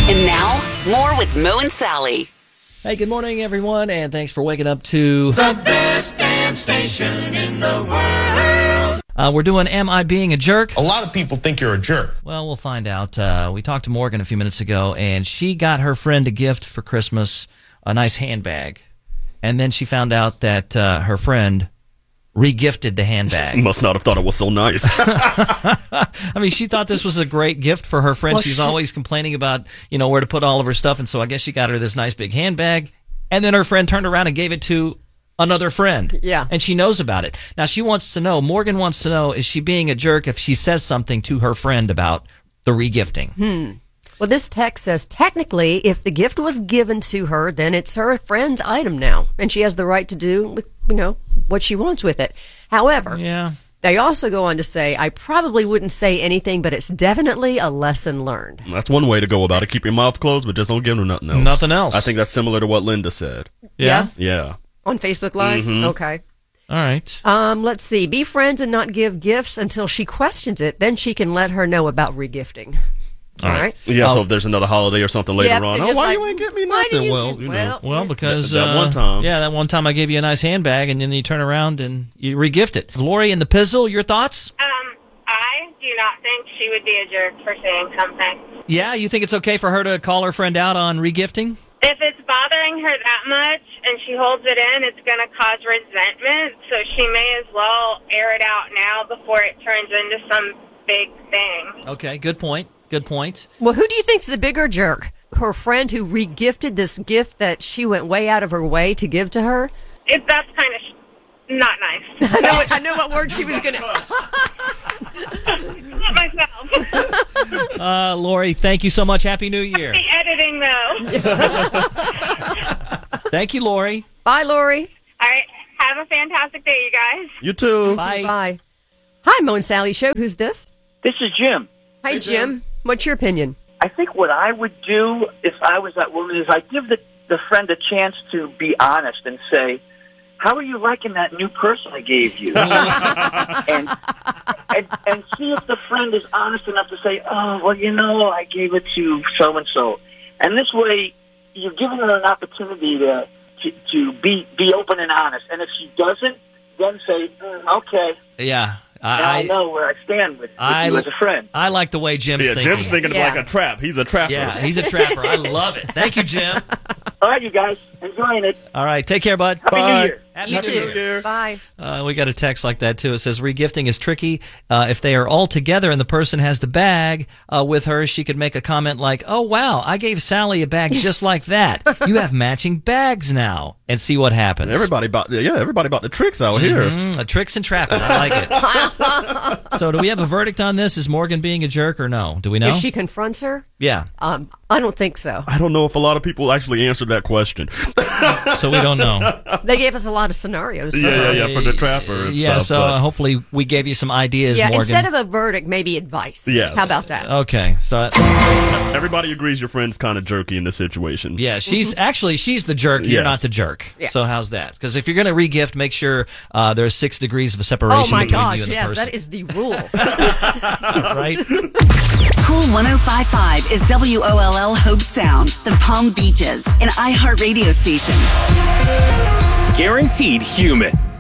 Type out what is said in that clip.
And now, more with Mo and Sally. Hey, good morning, everyone, and thanks for waking up to the best damn station in the world. We're doing Am I Being a Jerk? A lot of people think you're a jerk. Well, we'll find out. We talked to Morgan a few minutes ago, and she got her friend a gift for Christmas, a nice handbag. And then she found out that her friend re-gifted the handbag. Must not have thought it was so nice. I mean, she thought this was a great gift for her friend. She's always complaining about, where to put all of her stuff, and so I guess she got her this nice big handbag. And then her friend turned around and gave it to another friend. Yeah. And she knows about it. Now, Morgan wants to know, is she being a jerk if she says something to her friend about the regifting? Well, this text says, technically, if the gift was given to her, then it's her friend's item now, and she has the right to do with, what she wants with it. However, they also go on to say, I probably wouldn't say anything, but it's definitely a lesson learned. That's one way to go about it. Keep your mouth closed, but just don't give them nothing else. Nothing else. I think that's similar to what Linda said. Yeah? Yeah. On Facebook Live? Mm-hmm. Okay. All right. Let's see. Be friends and not give gifts until she questions it. Then she can let her know about regifting. All right. Yeah, so if there's another holiday or something later on, why you ain't get me nothing? Well, because that one time. Yeah, that one time I gave you a nice handbag, and then you turn around and you regift it. Lori and the Pizzle, your thoughts? I do not think she would be a jerk for saying something. Yeah, you think it's okay for her to call her friend out on regifting? If it's bothering her that much and she holds it in, it's going to cause resentment, so she may as well air it out now before it turns into some big thing. Okay, good point. Good point. Well, who do you think's the bigger jerk? Her friend who regifted this gift that she went way out of her way to give to her? That's kind of not nice. I know what word she was going to... Not myself. Lori, thank you so much. Happy New Year. Happy editing, though. Thank you, Lori. Bye, Lori. All right. Have a fantastic day, you guys. You too. Bye. Bye. Hi, Mo and Sally Show. Who's this? This is Jim. Hi, Jim. What's your opinion? I think what I would do if I was that woman is I'd give the friend a chance to be honest and say, how are you liking that new person I gave you? and see if the friend is honest enough to say, oh, well, I gave it to so-and-so. And this way, you're giving her an opportunity to be open and honest. And if she doesn't, then say, okay. Yeah. I know where I stand with you as a friend. I like the way Jim's thinking. Jim's thinking like a trap. He's a trapper. Yeah, he's a trapper. I love it. Thank you, Jim. All right, you guys. Enjoying it. All right. Take care, bud. Happy New Year. Happy You New too. Year. Bye. We got a text like that, too. It says, regifting is tricky. If they are all together and the person has the bag with her, she could make a comment like, oh, wow, I gave Sally a bag just like that. You have matching bags now. And see what happens. Everybody about the tricks out here. Tricks and trapping. I like it. So do we have a verdict on this? Is Morgan being a jerk or no? Do we know? If she confronts her? Yeah. I don't think so. I don't know if a lot of people actually answered that question. So we don't know. They gave us a lot of scenarios. For the trapper and stuff. So hopefully we gave you some ideas, Morgan. Instead of a verdict, maybe advice. Yes. How about that? Okay. So everybody agrees your friend's kind of jerky in this situation. Yeah, she's the jerk. You're not the jerk. Yeah. So how's that? Because if you're going to regift, make sure there's 6 degrees of separation oh my between gosh, you and the yes, person. that is the rule. Right? Cool 105.5 is WOLL Hope Sound, the Palm Beaches, an iHeartRadio station. Guaranteed human.